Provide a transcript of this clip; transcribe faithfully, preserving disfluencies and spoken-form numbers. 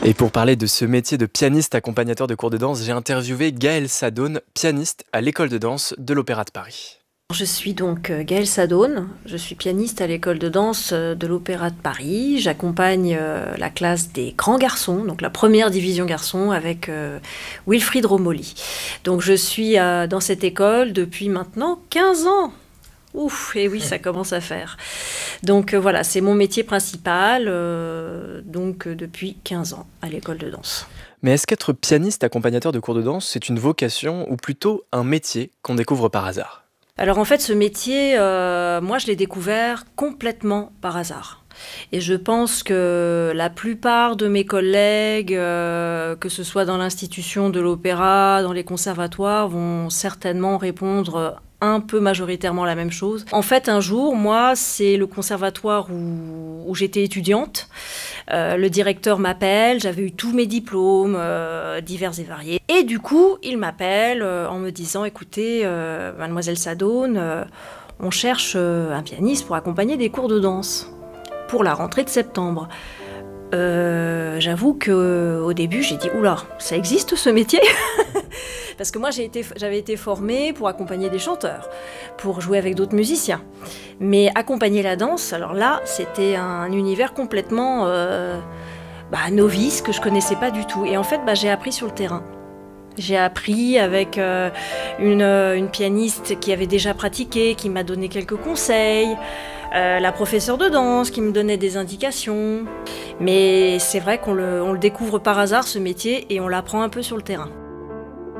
Et pour parler de ce métier de pianiste accompagnateur de cours de danse, j'ai interviewé Gaëlle Sadone, pianiste à l'école de danse de l'Opéra de Paris. Je suis donc Gaëlle Sadone, je suis pianiste à l'école de danse de l'Opéra de Paris. J'accompagne la classe des grands garçons, donc la première division garçons avec Wilfried Romoli. Donc je suis dans cette école depuis maintenant quinze ans. Ouf, et oui, ça commence à faire. Donc euh, voilà, c'est mon métier principal, euh, donc euh, depuis quinze ans à l'école de danse. Mais est-ce qu'être pianiste accompagnateur de cours de danse, c'est une vocation ou plutôt un métier qu'on découvre par hasard ? Alors en fait, ce métier, euh, moi je l'ai découvert complètement par hasard. Et je pense que la plupart de mes collègues, euh, que ce soit dans l'institution de l'opéra, dans les conservatoires, vont certainement répondre un peu majoritairement la même chose. En fait, un jour, moi, c'est le conservatoire où, où j'étais étudiante. Euh, le directeur m'appelle, j'avais eu tous mes diplômes, euh, divers et variés. Et du coup, il m'appelle euh, en me disant, écoutez, euh, mademoiselle Sadone, euh, on cherche euh, un pianiste pour accompagner des cours de danse pour la rentrée de septembre. Euh, j'avoue qu'au début, j'ai dit, oula, ça existe ce métier ? Parce que moi, j'ai été, j'avais été formée pour accompagner des chanteurs, pour jouer avec d'autres musiciens. Mais accompagner la danse, alors là, c'était un univers complètement euh, bah, novice, que je connaissais pas du tout. Et en fait, bah, j'ai appris sur le terrain. J'ai appris avec euh, une, une pianiste qui avait déjà pratiqué, qui m'a donné quelques conseils, euh, la professeure de danse qui me donnait des indications. Mais c'est vrai qu'on le, on le découvre par hasard, ce métier, et on l'apprend un peu sur le terrain.